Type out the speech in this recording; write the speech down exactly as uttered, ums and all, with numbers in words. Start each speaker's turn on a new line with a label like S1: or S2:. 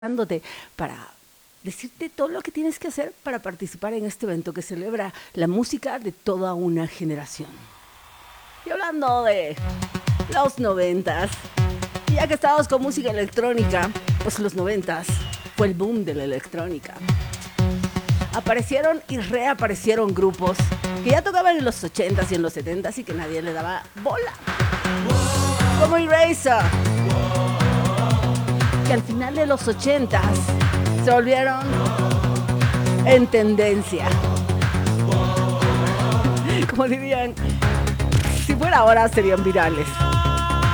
S1: dándote para decirte todo lo que tienes que hacer para participar en este evento que celebra la música de toda una generación. Y hablando de los noventas, ya que estábamos con música electrónica, pues los noventas fue el boom de la electrónica. Aparecieron y reaparecieron grupos que ya tocaban en los ochentas y en los setentas y que nadie le daba bola. Como Eraser, que al final de los ochentas se volvieron en tendencia. Como dirían, si fuera ahora serían virales.